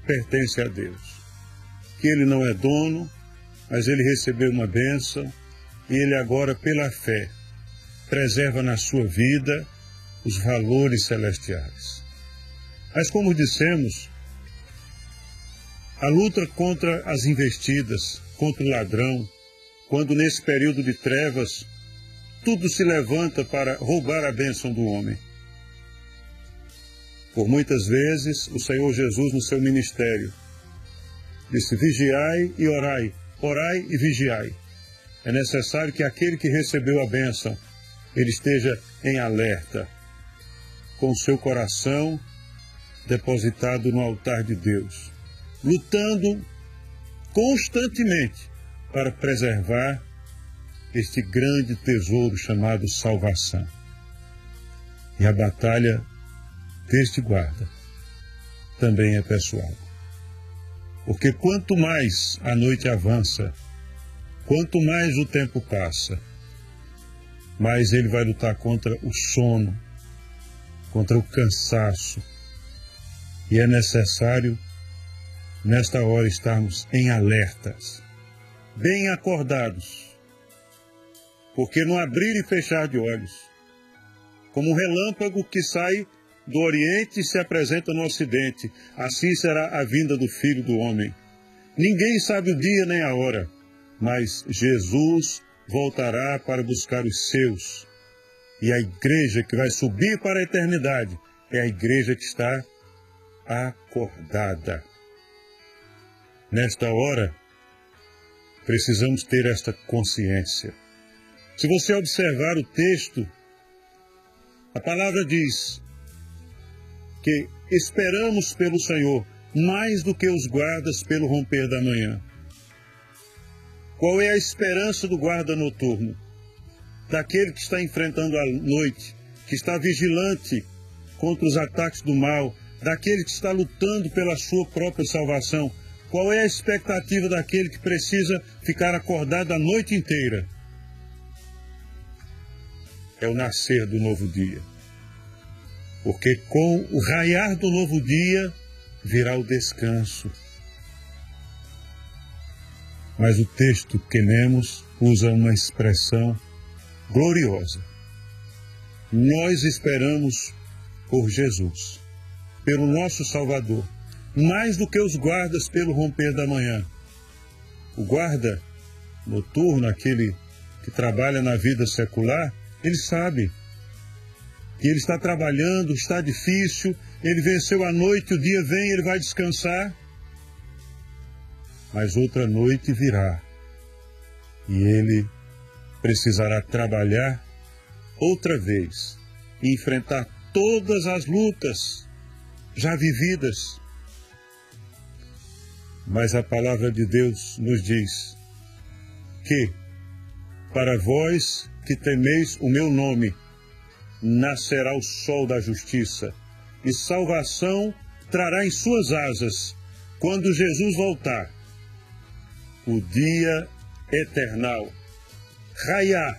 pertence a Deus. Que ele não é dono, mas ele recebeu uma bênção e ele agora, pela fé, preserva na sua vida os valores celestiais. Mas como dissemos, a luta contra as investidas, contra o ladrão, quando nesse período de trevas, tudo se levanta para roubar a bênção do homem. Por muitas vezes, o Senhor Jesus, no seu ministério, disse: vigiai e orai, orai e vigiai. É necessário que aquele que recebeu a bênção, ele esteja em alerta, com o seu coração depositado no altar de Deus, lutando constantemente para preservar este grande tesouro chamado salvação. E a batalha deste guarda também é pessoal. Porque quanto mais a noite avança, quanto mais o tempo passa, mais ele vai lutar contra o sono, contra o cansaço. E é necessário, nesta hora, estarmos em alertas, bem acordados, porque no abrir e fechar de olhos, como um relâmpago que sai do Oriente e se apresenta no Ocidente, assim será a vinda do Filho do Homem. Ninguém sabe o dia nem a hora, mas Jesus voltará para buscar os seus. E a igreja que vai subir para a eternidade é a igreja que está acordada. Nesta hora, precisamos ter esta consciência. Se você observar o texto, a palavra diz que esperamos pelo Senhor mais do que os guardas pelo romper da manhã. Qual é a esperança do guarda noturno? Daquele que está enfrentando a noite, que está vigilante contra os ataques do mal, daquele que está lutando pela sua própria salvação. Qual é a expectativa daquele que precisa ficar acordado a noite inteira? É o nascer do novo dia. Porque com o raiar do novo dia virá o descanso. Mas o texto que lemos usa uma expressão gloriosa. Nós esperamos por Jesus, pelo nosso Salvador, mais do que os guardas pelo romper da manhã. O guarda noturno, aquele que trabalha na vida secular, ele sabe que ele está trabalhando, está difícil, ele venceu a noite, o dia vem, ele vai descansar. Mas outra noite virá e ele precisará trabalhar outra vez e enfrentar todas as lutas já vividas. Mas a palavra de Deus nos diz que para vós que temeis o meu nome, nascerá o sol da justiça, e salvação trará em suas asas, quando Jesus voltar, o dia eternal, raiar.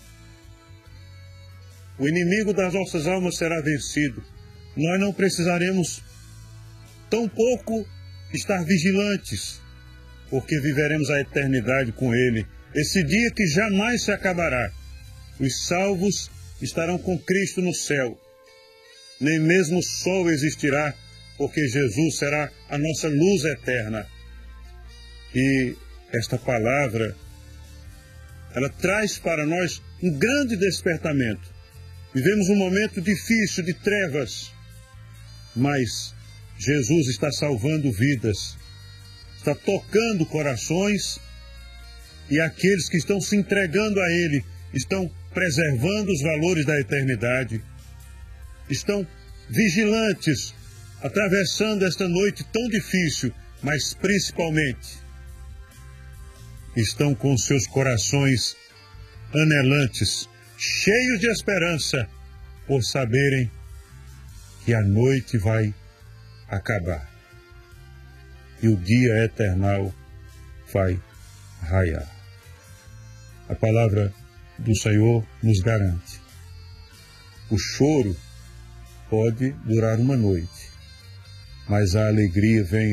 O inimigo das nossas almas será vencido. Nós não precisaremos tampouco estar vigilantes, porque viveremos a eternidade com Ele, esse dia que jamais se acabará. Os salvos estarão com Cristo no céu. Nem mesmo o sol existirá, porque Jesus será a nossa luz eterna. E esta palavra, ela traz para nós um grande despertamento. Vivemos um momento difícil de trevas, mas Jesus está salvando vidas, está tocando corações, e aqueles que estão se entregando a Ele estão preservando os valores da eternidade, estão vigilantes, atravessando esta noite tão difícil, mas principalmente estão com seus corações anelantes, cheios de esperança, por saberem que a noite vai acabar e o dia eternal vai raiar. A palavra do Senhor nos garante: o choro pode durar uma noite, mas a alegria vem